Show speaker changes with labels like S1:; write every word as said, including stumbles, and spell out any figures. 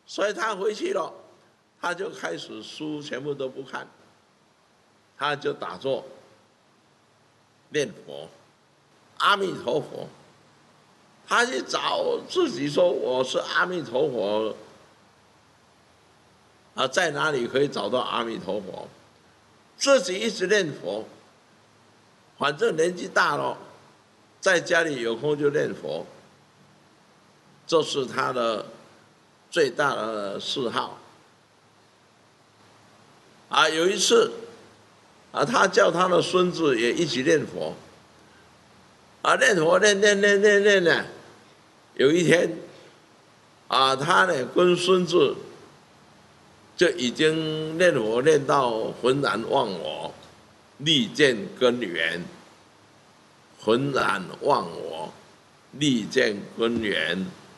S1: 所以他回去了，他就开始书全部都不看，他就打坐念佛，阿弥陀佛。他去找自己说我是阿弥陀佛，啊，在哪里可以找到阿弥陀佛？自己一直念佛，反正年纪大了，在家里有空就念佛，这是他的最大的嗜好。啊，有一次，啊，他叫他的孙子也一起念佛，啊，念佛念念念念念呢，有一天，啊，他呢跟孙子就已经念佛念到浑然忘我，立见根源，浑然忘我，立见根源，